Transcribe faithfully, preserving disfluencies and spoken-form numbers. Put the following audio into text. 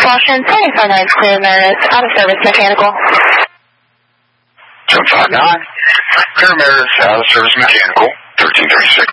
Caution, seven five nine clear Meredith, out of service mechanical. seven five nine, clear Meredith, out of service mechanical, thirteen thirty-six.